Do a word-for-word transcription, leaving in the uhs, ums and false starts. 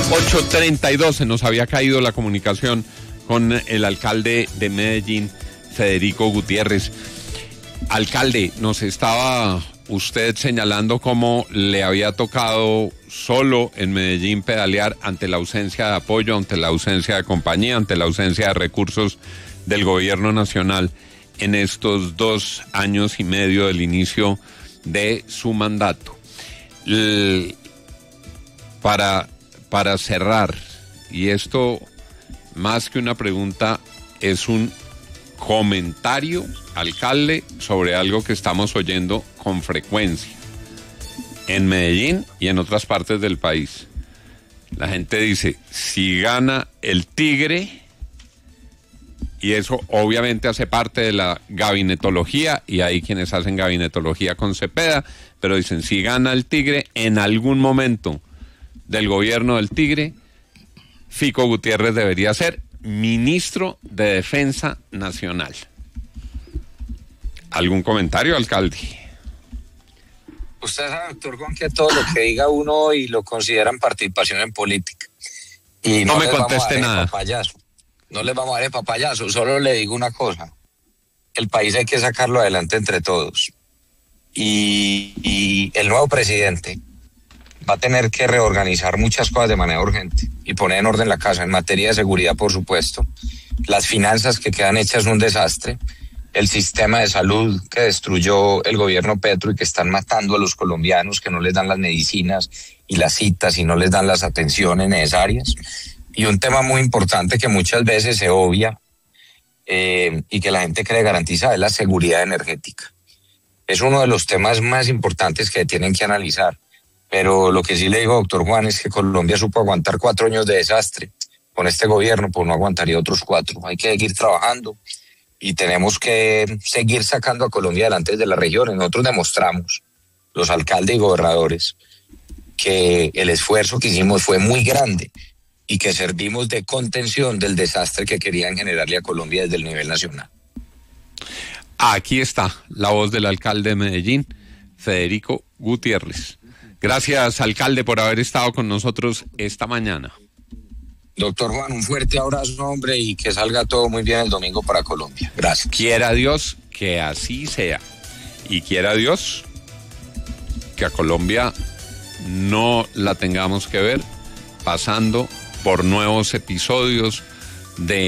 ocho treinta y dos, se nos había caído la comunicación con el alcalde de Medellín, Federico Gutiérrez. Alcalde, nos estaba usted señalando cómo le había tocado solo en Medellín pedalear ante la ausencia de apoyo, ante la ausencia de compañía, ante la ausencia de recursos del gobierno nacional en estos dos años y medio del inicio de su mandato. L- para, para cerrar, y esto más que una pregunta es un comentario, alcalde, sobre algo que estamos oyendo con frecuencia en Medellín y en otras partes del país. La gente dice, si gana el Tigre, y eso obviamente hace parte de la gabinetología, y hay quienes hacen gabinetología con Cepeda, pero dicen, si gana el Tigre, en algún momento del gobierno del Tigre, Fico Gutiérrez debería ser ministro de Defensa Nacional. ¿Algún comentario, alcalde? Usted sabe, doctor Juan, que todo lo que diga uno hoy lo consideran participación en política. Y no, no me conteste nada. Papayazo. No les vamos a dar el papayazo, solo le digo una cosa. El país hay que sacarlo adelante entre todos. Y, y el nuevo presidente va a tener que reorganizar muchas cosas de manera urgente y poner en orden la casa en materia de seguridad, por supuesto. Las finanzas que quedan hechas un desastre. El sistema de salud que destruyó el gobierno Petro y que están matando a los colombianos, que no les dan las medicinas y las citas y no les dan las atenciones necesarias. Y un tema muy importante que muchas veces se obvia eh, y que la gente cree garantizada es la seguridad energética. Es uno de los temas más importantes que tienen que analizar. Pero lo que sí le digo, doctor Juan, es que Colombia supo aguantar cuatro años de desastre. Con este gobierno, pues no aguantaría otros cuatro. Hay que seguir trabajando y tenemos que seguir sacando a Colombia adelante desde las regiones. Nosotros demostramos, los alcaldes y gobernadores, que el esfuerzo que hicimos fue muy grande y que servimos de contención del desastre que querían generarle a Colombia desde el nivel nacional. Aquí está la voz del alcalde de Medellín, Federico Gutiérrez. Gracias, alcalde, por haber estado con nosotros esta mañana. Doctor Juan, un fuerte abrazo, hombre, y que salga todo muy bien el domingo para Colombia. Gracias. Quiera Dios que así sea. Y quiera Dios que a Colombia no la tengamos que ver pasando por nuevos episodios de